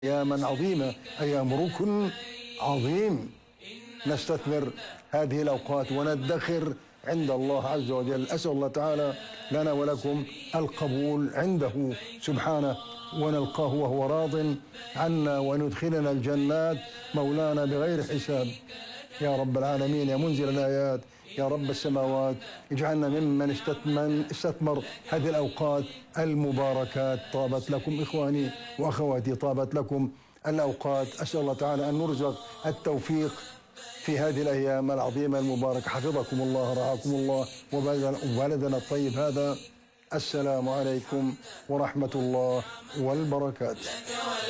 أياما عظيمة، أيام ركن عظيم. نستثمر هذه الأوقات وندخر عند الله عز وجل. أسأل الله تعالى لنا ولكم القبول عنده سبحانه، ونلقاه وهو راض عنا، وندخلنا الجنات مولانا بغير حساب يا رب العالمين. يا منزل الآيات، يا رب السماوات، اجعلنا ممن استثمر هذه الأوقات المباركات. طابت لكم إخواني وأخواتي، طابت لكم الأوقات. أسأل الله تعالى أن نرزق التوفيق في هذه الأيام العظيمة المباركة. حفظكم الله، رعاكم الله، وبلدنا الطيب هذا. السلام عليكم ورحمة الله والبركاته.